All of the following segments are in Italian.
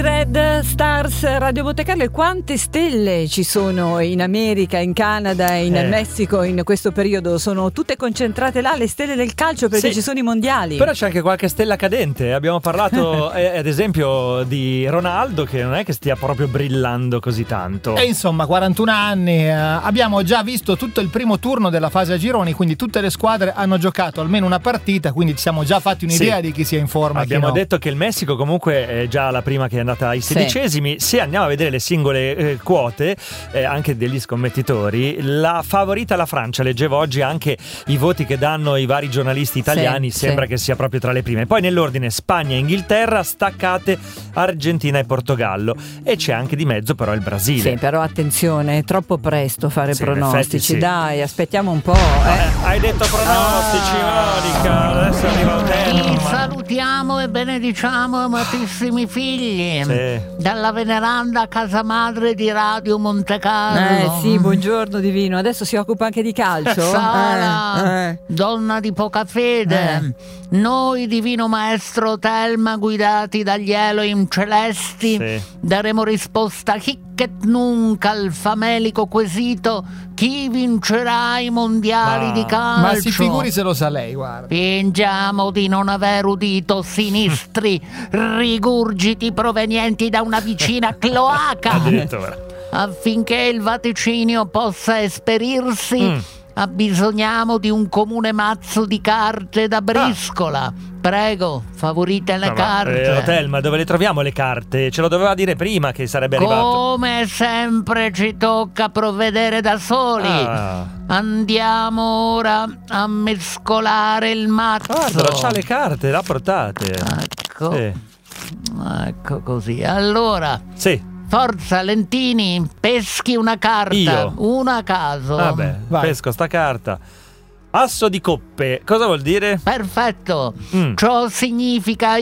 Red Stars Radio Monte Carlo. E quante stelle ci sono in America, in Canada, in Messico in questo periodo? Sono tutte concentrate là, le stelle del calcio, perché ci sono i mondiali. Però c'è anche qualche stella cadente. Abbiamo parlato ad esempio di Ronaldo, che non è che stia proprio brillando così tanto. E insomma 41 anni, abbiamo già visto tutto il primo turno della fase a gironi, quindi tutte le squadre hanno giocato almeno una partita, quindi ci siamo già fatti un'idea di chi sia in forma. Abbiamo detto che il Messico comunque è già la prima che è andata ai 16esimi. Se andiamo a vedere le singole quote anche degli scommettitori, la favorita è la Francia. Leggevo oggi anche i voti che danno i vari giornalisti italiani, sembra che sia proprio tra le prime. Poi nell'ordine Spagna e Inghilterra, staccate Argentina e Portogallo, e c'è anche di mezzo però il Brasile. Sì, però attenzione, è troppo presto fare pronostici, dai, aspettiamo un po'. Hai detto pronostici, Monica, adesso arriva il tempo. Ti salutiamo e benediciamo, amatissimi figli, dalla veneranda casa madre di Radio Monte Carlo. Sì, buongiorno divino, adesso si occupa anche di calcio. Sara, donna di poca fede, noi divino maestro Telma, guidati dagli Elohim celesti, daremo risposta hic et nunc al famelico quesito: chi vincerà i mondiali di calcio? Ma si figuri se lo sa lei, guarda. Fingiamo di non aver udito sinistri rigurgiti provenienti da una vicina cloaca. Affinché il vaticinio possa esperirsi, abbisogniamo di un comune mazzo di carte da briscola. Prego, favorite le carte. Telma, dove le troviamo le carte? Ce lo doveva dire prima che sarebbe arrivato. Come sempre ci tocca provvedere da soli. Andiamo ora a mescolare il mazzo. C'ha le carte, l'ha portate. Ecco così. Allora, forza Lentini, peschi una carta. Io? Una a caso. Pesco sta carta. Asso di coppe, cosa vuol dire? Perfetto. Ciò significa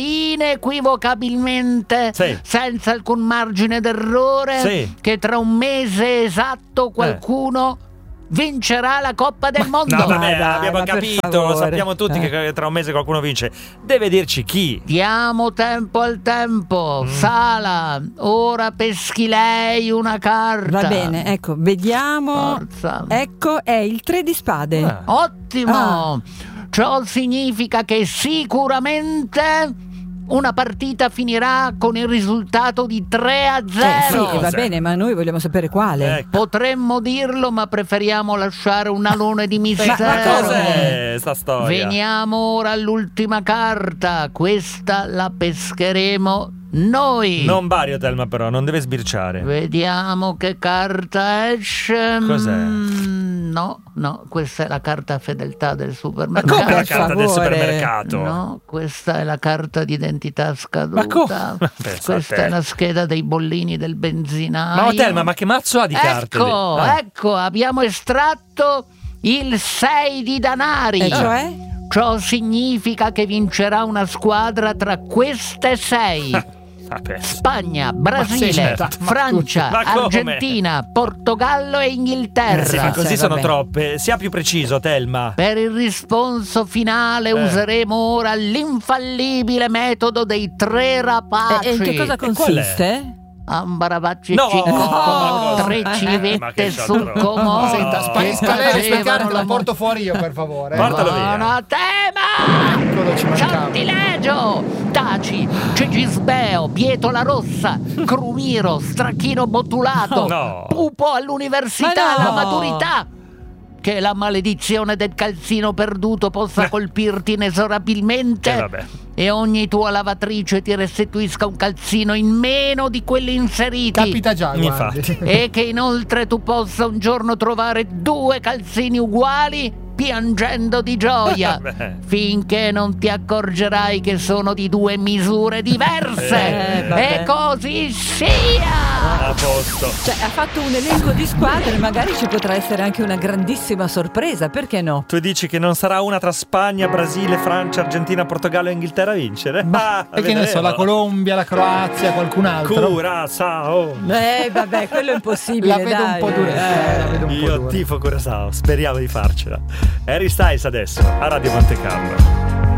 inequivocabilmente, senza alcun margine d'errore, che tra un mese esatto qualcuno vincerà la Coppa del Mondo. No, abbiamo capito, lo sappiamo tutti che tra un mese qualcuno vince. Deve dirci chi. Diamo tempo al tempo. Sala, ora peschi lei una carta. Va bene, ecco, vediamo. Forza. Ecco, è il 3 di spade. Ottimo. Ciò significa che sicuramente una partita finirà con il risultato di 3-0. Sì, va bene, ma noi vogliamo sapere quale. Potremmo dirlo, ma preferiamo lasciare un alone di mistero. Ma cos'è sta storia? Veniamo ora all'ultima carta. Questa la pescheremo noi. Non vario, Telma, però non deve sbirciare. Vediamo che carta esce. Cos'è? No, questa è la carta fedeltà del supermercato. Ma come la carta del supermercato? No, questa è la carta d'identità scaduta. Questa è la scheda dei bollini del benzinaio. Ma Telma, ma che mazzo ha di carte? Ecco, abbiamo estratto il 6 di danari. E cioè? Ciò significa che vincerà una squadra tra queste 6. Spagna, Brasile, Francia, Argentina, Portogallo e Inghilterra. Ma così sono troppe. Sia più preciso, Telma. Per il risponso finale useremo ora l'infallibile metodo dei 3 rapaci. E in che cosa consiste? Ambaravacci con 3 civette sul comò. Senta, sparisca lei, spiegare, la porto fuori io, per favore. Portalo via. Anatema! Eccolo, ci mancava. Sortilegio! Taci, Cigisbeo, Bietola Rossa, Crumiro, Stracchino Bottulato, Pupo all'università, la maturità. Che la maledizione del calzino perduto possa colpirti inesorabilmente e ogni tua lavatrice ti restituisca un calzino in meno di quelli inseriti. Capita già, guardi. E che inoltre tu possa un giorno trovare 2 calzini uguali piangendo di gioia finché non ti accorgerai che sono di 2 misure diverse. E così sia. A posto. Cioè, ha fatto un elenco di squadre, magari ci potrà essere anche una grandissima sorpresa, perché no? Tu dici che non sarà una tra Spagna, Brasile, Francia, Argentina, Portogallo e Inghilterra a vincere? Perché ne so, la Colombia, la Croazia, qualcun altro. Curaçao. Vabbè, quello è impossibile. La vedo un po' dura. Io tifo Curaçao, speriamo di farcela. Harry Styles adesso a Radio Monte Carlo.